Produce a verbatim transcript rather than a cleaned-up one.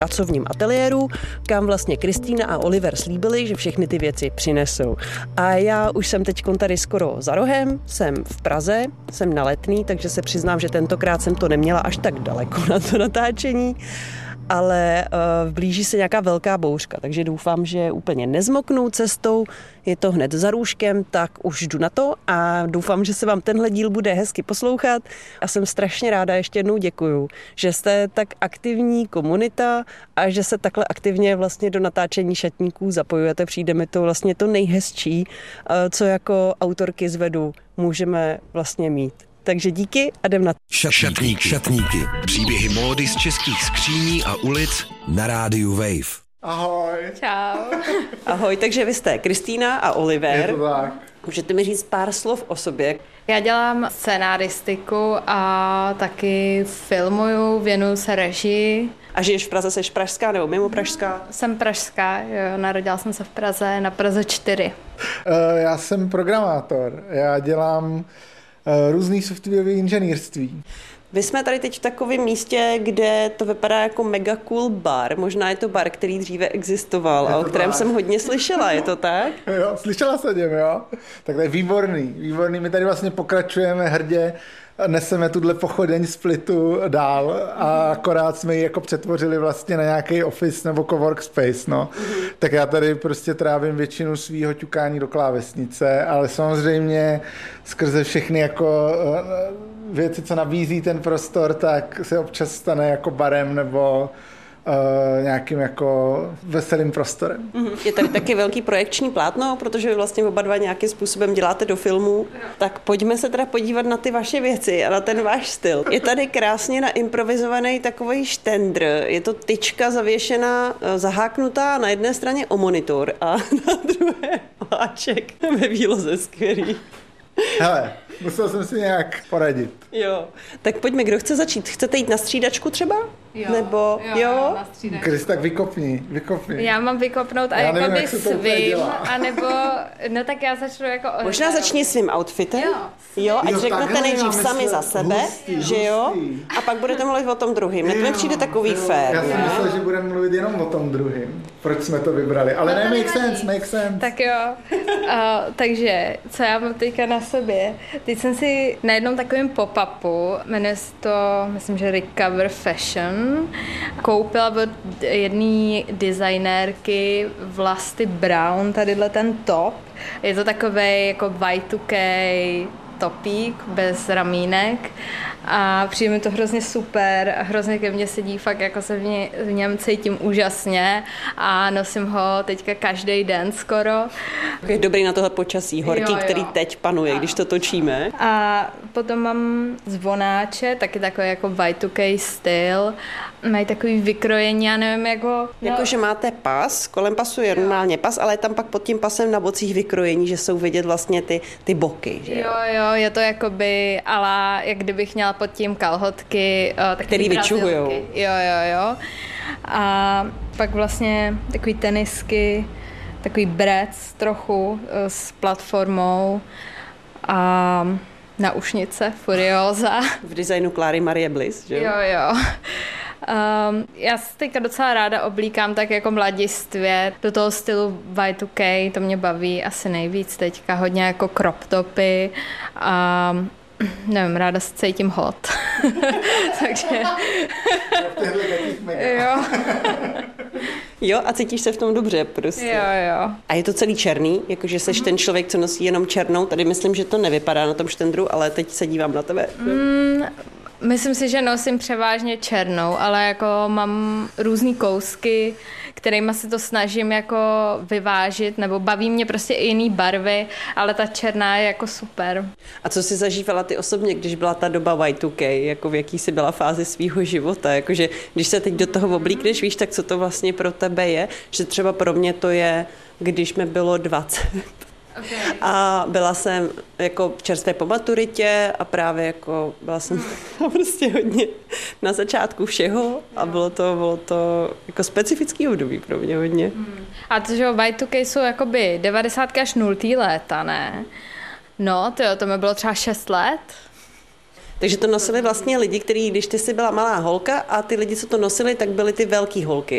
pracovním ateliéru, kam vlastně Kristýna a Oliver slíbili, že všechny ty věci přinesou. A já už jsem teď tady skoro za rohem, jsem v Praze, jsem na Letný, takže se přiznám, že tentokrát jsem to neměla až tak daleko na to natáčení, ale uh, blíží se nějaká velká bouřka, takže doufám, že úplně nezmoknu cestou, je to hned za růžkem, tak už jdu na to a doufám, že se vám tenhle díl bude hezky poslouchat a jsem strašně ráda, ještě jednou děkuju, že jste tak aktivní komunita a že se takhle aktivně vlastně do natáčení šatníků zapojujete, přijde mi to vlastně to nejhezčí, uh, co jako autorky z Vedu můžeme vlastně mít. Takže díky a jdem na Šatníky. Šatníky. Příběhy módy z českých skříní a ulic na rádiu Wave. Ahoj. Čau. Ahoj, takže vy jste Kristýna a Oliver. Je to tak. Můžete mi říct pár slov o sobě? Já dělám scénáristiku a taky filmuju, věnuju se režii. A žiješ v Praze, seš pražská nebo mimo pražská? Jsem pražská, jo, narodila jsem se v Praze, na Praze čtyři. Uh, já jsem programátor, já dělám uh, různý softwarové inženýrství. Vy jsme tady teď v takovém místě, kde to vypadá jako mega cool bar. Možná je to bar, který dříve existoval a o kterém tak. jsem hodně slyšela, je to tak? Jo, slyšela jsem něm, jo. Tak to je výborný, výborný. My tady vlastně pokračujeme hrdě, neseme tuhle pochodeň splitu dál a akorát jsme ji jako přetvořili vlastně na nějaký office nebo cowork space, no. Mm-hmm. Tak já tady prostě trávím většinu svýho ťukání do klávesnice, ale samozřejmě skrze všechny jako věci, co nabízí ten prostor, tak se občas stane jako barem nebo Uh, nějakým jako veselým prostorem. Mm-hmm. Je tady taky velký projekční plátno, protože vy vlastně oba dva nějakým způsobem děláte do filmu. Tak pojďme se teda podívat na ty vaše věci a na ten váš styl. Je tady krásně naimprovizovaný takový štendr. Je to tyčka zavěšená, zaháknutá na jedné straně o monitor a na druhé vláček ve výloze, skvělý. Hele, musel jsem si nějak poradit. Jo, tak pojďme, kdo chce začít? Chcete jít na střídačku třeba? Jo, Nebo, jo, jo? na střídačku. Chris, tak vykopni, vykopni. Já mám vykopnout a já jako nevím, by jak svým, anebo, no tak já začnu jako... Možná začni svým outfitem, jo, jo ať jo, řeknete nejdřív sami za sebe, hustý, že jo, hustý. A pak budete mluvit o tom druhým. Mně to mi přijde takový fér, Já jsem ne? myslel, že budeme mluvit jenom o tom druhým. Proč jsme to vybrali, ale no, ne, make sense, make sense. Tak jo, uh, takže, co já mám teďka na sobě? Teď jsem si na jednom takovém pop-upu, jmenuje se to, myslím, že Recover Fashion, koupila od jedné designérky Vlasty Brown tadyhle ten top. Je to takovej jako Y two K topík bez ramínek a přijde mi to hrozně super a hrozně ke mně sedí, fakt jako se v, ně, v něm cítím úžasně a nosím ho teďka každý den skoro. Je dobrý na tohle počasí, horký, jo, jo. který teď panuje, a když to točíme. A potom mám zvonáče, taky takový jako Y two K styl. Mají takový vykrojení, já nevím, jako... No. Jako, že máte pas, kolem pasu je normálně pas, ale je tam pak pod tím pasem na bocích vykrojení, že jsou vidět vlastně ty, ty boky, že jo? Jo, jo, je to jakoby, ala, jak kdybych měla pod tím kalhotky, uh, který vyčuhujou. Jo, jo, jo. A pak vlastně takový tenisky, takový brec trochu uh, s platformou a naušnice Furiosa. V designu Kláry Marie Bliss, že jo? Jo, jo. Um, já se teďka docela ráda oblíkám tak jako mladistvě do toho stylu Y two K, to mě baví asi nejvíc teďka, hodně jako crop topy a nevím, ráda se cítím hot. Takže... jo. Jo, a cítíš se v tom dobře prostě. Jo, jo. A je to celý černý, jakože seš mm. ten člověk, co nosí jenom černou, tady myslím, že to nevypadá na tom štendru, ale teď se dívám na tebe. Mm, myslím si, že nosím převážně černou, ale jako mám různý kousky, kterýma si to snažím jako vyvážit, nebo baví mě prostě i jiný barvy, ale ta černá je jako super. A co jsi zažívala ty osobně, když byla ta doba Y two K, jako v jaký jsi byla fázi svýho života, jakože když se teď do toho oblíkneš, víš, tak co to vlastně pro tebe je, že třeba pro mě to je, když mi bylo dvacet. Okay. A byla jsem jako čerstvě po maturitě a právě jako byla jsem prostě hodně na začátku všeho a bylo to, bylo to jako specifický období pro mě hodně. Hmm. A to, že Y two K jsou jakoby devadesátky až nultý léta, ne? No, tyjo, to mi bylo třeba šest let. Takže to nosili vlastně lidi, kteří, když ty jsi byla malá holka a ty lidi, co to nosili, tak byly ty velký holky.